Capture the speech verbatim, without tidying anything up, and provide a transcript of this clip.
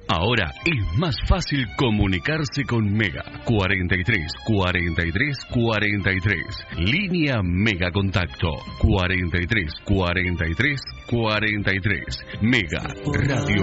Ahora es más fácil comunicarse con Mega. cuarenta y tres, cuarenta y tres, cuarenta y tres. Línea Mega Contacto. cuarenta y tres, cuarenta y tres, cuarenta y tres. Mega Radio